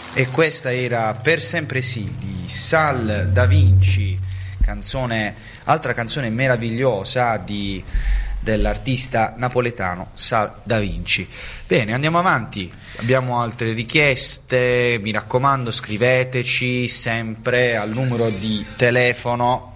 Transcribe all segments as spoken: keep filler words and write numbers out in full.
E questa era Per sempre sì di Sal Da Vinci, canzone, altra canzone meravigliosa di, dell'artista napoletano Sal Da Vinci. Bene, andiamo avanti, abbiamo altre richieste, mi raccomando scriveteci sempre al numero di telefono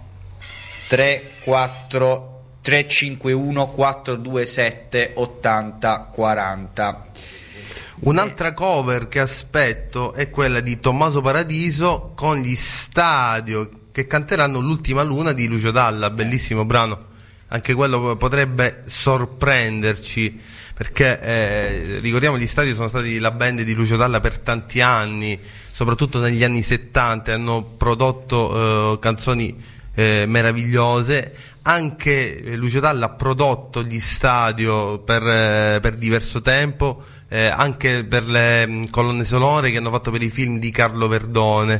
tre quattro tre cinque uno quattro due sette ottanta quaranta. Un'altra cover che aspetto è quella di Tommaso Paradiso con gli Stadio, che canteranno L'ultima luna di Lucio Dalla, bellissimo brano, anche quello potrebbe sorprenderci, perché eh, ricordiamo gli Stadio sono stati la band di Lucio Dalla per tanti anni, soprattutto negli anni settanta, hanno prodotto eh, canzoni eh, meravigliose. Anche Lucio Dalla ha prodotto gli Stadio per, eh, per diverso tempo, eh, anche per le mh, colonne sonore che hanno fatto per i film di Carlo Verdone.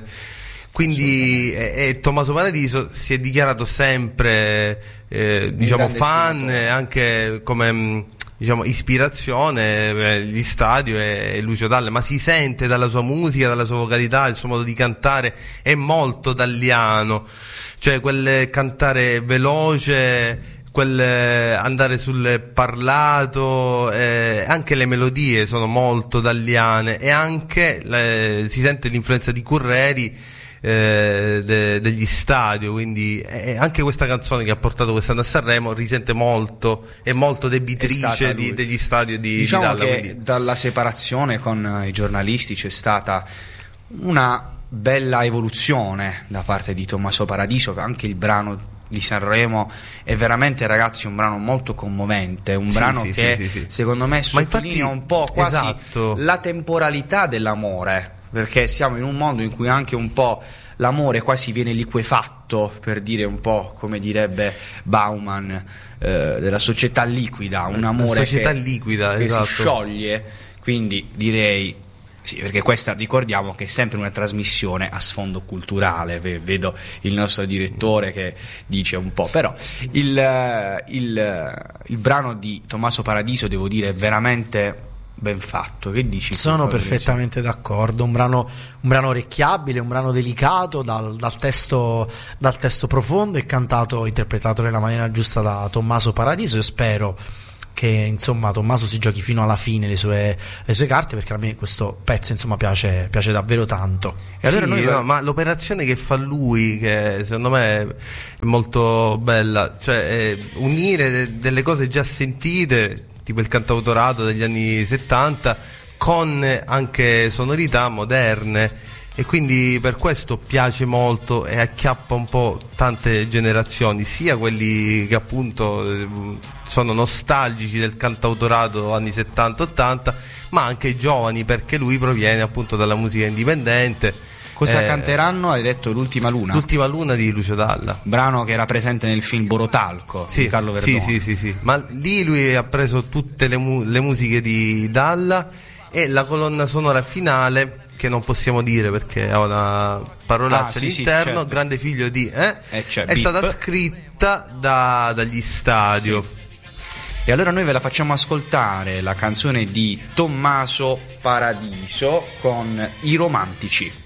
Quindi e, e Tommaso Paradiso si è dichiarato sempre eh, diciamo fan, anche come mh, diciamo ispirazione eh, gli Stadio e, e Lucio Dalla, ma si sente dalla sua musica, dalla sua vocalità, il suo modo di cantare è molto dalliano, cioè quel cantare veloce, quel andare sul parlato, eh, anche le melodie sono molto dalliane, e anche le, si sente l'influenza di Curreri, eh, de, degli Stadio, quindi eh, anche questa canzone che ha portato quest'anno a Sanremo risente molto, è molto debitrice di, degli Stadio di, diciamo di Dalla, che quindi dalla separazione con i giornalisti c'è stata una bella evoluzione da parte di Tommaso Paradiso. Anche il brano di Sanremo è veramente, ragazzi, un brano molto commovente, un sì, brano sì, che sì, sì, sì. secondo me sottolinea un po' quasi esatto. la temporalità dell'amore, perché siamo in un mondo in cui anche un po' l'amore quasi viene liquefatto, per dire un po' come direbbe Bauman, eh, della società liquida, un amore la società che, liquida, che esatto. si scioglie. Quindi direi sì, perché questa, ricordiamo che è sempre una trasmissione a sfondo culturale, vedo il nostro direttore che dice un po', però il, il, il brano di Tommaso Paradiso, devo dire, è veramente ben fatto. Che dici? Sono perfettamente d'accordo, un brano, un brano orecchiabile, un brano delicato, dal, dal, testo, dal testo profondo e cantato, interpretato nella maniera giusta da Tommaso Paradiso. Io spero che insomma Tommaso si giochi fino alla fine le sue, le sue carte, perché a me questo pezzo insomma piace, piace davvero tanto. E allora sì, noi no, ma l'operazione che fa lui, che secondo me è molto bella, cioè eh, unire de- delle cose già sentite, tipo il cantautorato degli anni settanta, con anche sonorità moderne, e quindi per questo piace molto e acchiappa un po' tante generazioni, sia quelli che appunto sono nostalgici del cantautorato anni settanta ottanta, ma anche i giovani, perché lui proviene appunto dalla musica indipendente. Cosa eh, canteranno? Hai detto L'ultima luna? L'ultima luna di Lucio Dalla, brano che era presente nel film Borotalco, sì, di Carlo Verdone. Sì, sì, sì, sì. Ma lì lui ha preso tutte le, mu- le musiche di Dalla, e la colonna sonora finale, che non possiamo dire perché ha una parolaccia ah, sì, all'interno, sì, certo. grande figlio di eh, eh, cioè, è beep. stata scritta da, dagli Stadio. Sì. E allora noi ve la facciamo ascoltare, la canzone di Tommaso Paradiso con I Romantici.